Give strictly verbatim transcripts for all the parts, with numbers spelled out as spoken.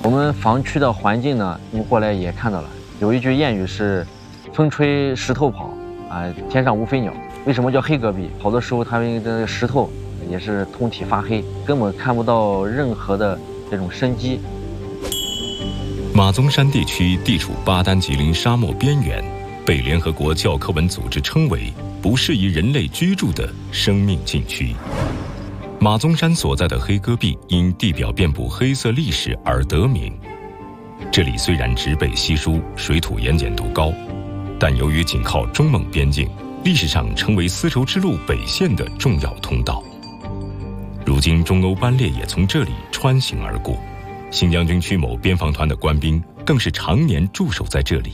我们防区的环境呢，你过来也看到了，有一句谚语是“风吹石头跑，啊，天上无飞鸟”。为什么叫黑戈壁？跑的时候，它那个石头也是通体发黑，根本看不到任何的这种生机。 马鬃山地区地处巴丹吉林沙漠边缘，被联合国教科文组织称为不适宜人类居住的生命禁区。马鬃山所在的黑戈壁因地表遍布黑色砾石而得名。这里虽然植被稀疏，水土盐碱度高，但由于紧靠中蒙边境，历史上成为丝绸之路北线的重要通道。如今中欧班列也从这里穿行而过，新疆军区某边防团的官兵更是常年驻守在这里。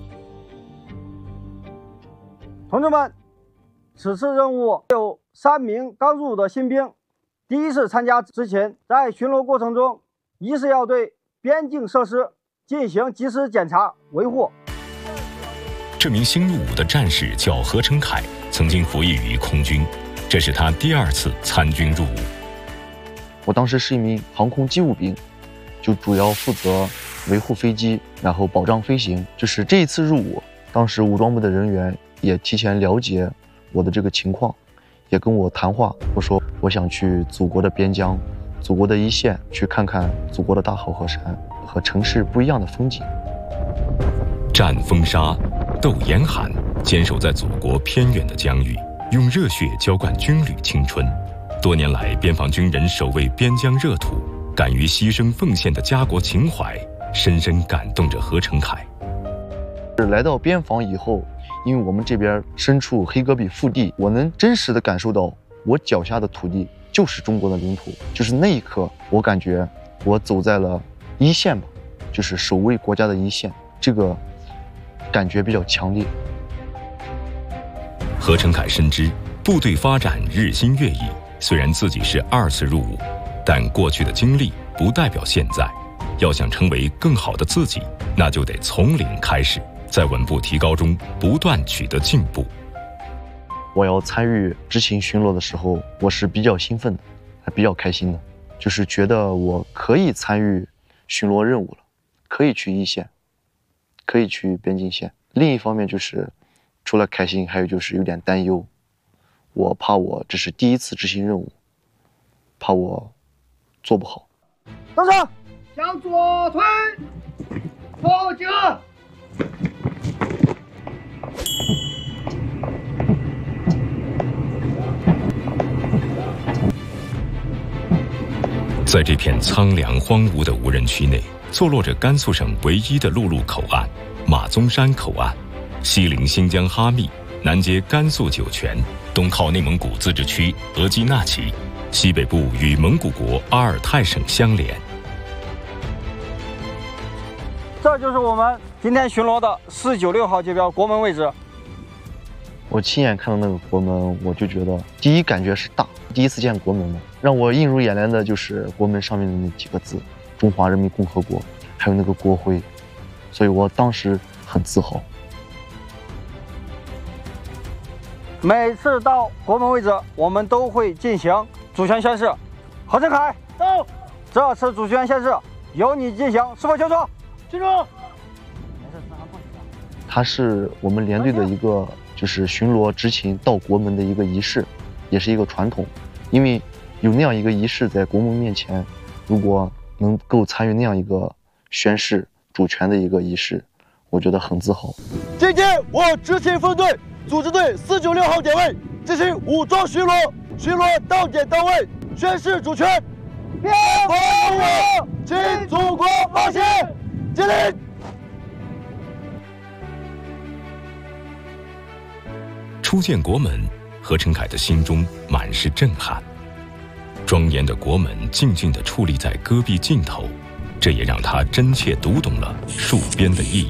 同志们，此次任务有三名刚入伍的新兵，第一次参加执勤，在巡逻过程中，一是要对边境设施进行及时检查维护。 这名新入伍的战士叫何成凯，曾经服役于空军，这是他第二次参军入伍。 我当时是一名航空机务兵，就主要负责维护飞机，然后保障飞行。就是这一次入伍，当时武装部的人员也提前了解我的这个情况，也跟我谈话。我说我想去祖国的边疆，祖国的一线，去看看祖国的大好河山和城市不一样的风景。 战风沙，斗严寒，坚守在祖国偏远的疆域，用热血浇灌军旅青春。多年来，边防军人守卫边疆热土，敢于牺牲奉献的家国情怀，深深感动着何成凯。 来到边防以后，因为我们这边身处黑戈壁腹地，我能真实的感受到我脚下的土地就是中国的领土。就是那一刻，我感觉我走在了一线吧，就是守卫国家的一线，这个感觉比较强烈。 何成凯深知部队发展日新月异，虽然自己是二次入伍，但过去的经历不代表现在。要想成为更好的自己，那就得从零开始，在稳步提高中不断取得进步。 我要参与执勤巡逻的时候，我是比较兴奋的，还比较开心的，就是觉得我可以参与巡逻任务了，可以去一线，可以去边境线。另一方面就是除了开心，还有就是有点担忧，我怕我这是第一次执行任务，怕我做不好。 登场， 向左推，后进。 在这片苍凉荒芜的无人区内，坐落着甘肃省唯一的陆路口岸马鬃山口岸，西临新疆哈密，南接甘肃酒泉，东靠内蒙古自治区额济纳旗，西北部与蒙古国阿尔泰省相连。 这就是我们今天巡逻的四九六号界标国门位置。 我亲眼看到那个国门，我就觉得第一感觉是大，第一次见国门嘛，让我映入眼帘的就是国门上面的那几个字“中华人民共和国”，还有那个国徽，所以我当时很自豪。 每次到国门位置，我们都会进行主权宣誓。何成凯，到。这次主权宣誓由你进行，是否清楚？ 清楚。 它是我们连队的一个就是巡逻执勤到国门的一个仪式，也是一个传统。因为有那样一个仪式在国门面前，如果能够参与那样一个宣誓主权的一个仪式，我觉得很自豪。 今天我执勤分队组织队四九六号点位进行武装巡逻，巡逻到点到位，宣誓主权。边防我，请祖国放心，敬礼。 初见国门，何成凯的心中满是震撼。庄严的国门静静地矗立在戈壁尽头，这也让他真切读懂了戍边的意义。